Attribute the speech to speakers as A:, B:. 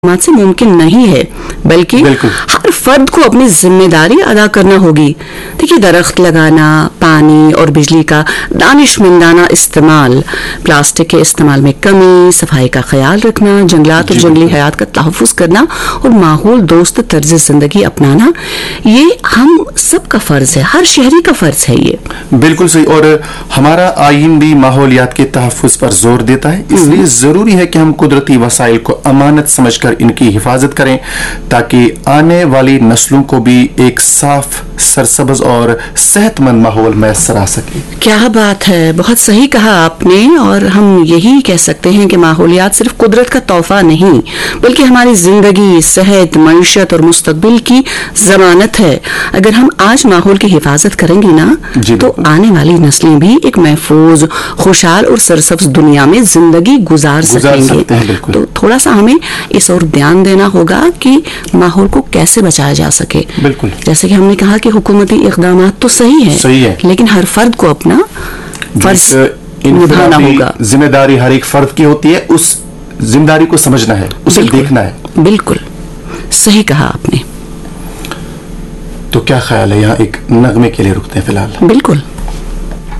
A: से मुमकिन नहीं है, बल्कि हर फर्द को अपनी जिम्मेदारी अदा करना होगी। देखिए, दरख्त लगाना, पानी और बिजली का दानिशमंदाना इस्तेमाल, प्लास्टिक के इस्तेमाल में कमी, सफाई का ख्याल रखना, जंगलात और जंगली हयात का तहफ़्फ़ुज़ करना और माहौल दोस्त तर्ज जिंदगी अपनाना, ये हम सबका फर्ज है, हर शहरी का फर्ज है। ये
B: बिल्कुल सही। और हमारा आईन भी माहौलियात के तहफ़्फ़ुज़ पर जोर देता है, इसलिए जरूरी है कि हम कुदरती वसाइल को अमानत समझकर इनकी हिफाजत करें, ताकि आने वाली नस्लों को भी एक साफ, सरसब्ज़ और सेहतमंद माहौल मैसर आ सके।
A: क्या बात है, बहुत सही कहा आपने। और हम यही कह सकते हैं कि माहौलियात सिर्फ कुदरत का तोहफा नहीं, बल्कि हमारी जिंदगी, सेहत, मईशत और मुस्तकबिल की जमानत है। अगर हम आज माहौल की हिफाजत करेंगे ना, तो आने वाली नस्लें भी एक महफूज, खुशहाल और सरसब्ज़ दुनिया में जिंदगी गुजार सकेंगे। तो थोड़ा सा हमें इस और ध्यान देना होगा कि माहौल को कैसे बचाया जा सके।
B: बिल्कुल,
A: जैसे कि हमने कहा कि हुकूमती इक़दाम तो सही है, लेकिन हर फर्द को अपना फर्ज निभाना होगा।
B: जिम्मेदारी हर एक फर्द की होती है, उस जिम्मेदारी को समझना है, उसे देखना है।
A: बिल्कुल सही कहा आपने।
B: तो क्या ख्याल है, यहाँ एक नगमे के लिए रुकते हैं फिलहाल।
A: बिल्कुल।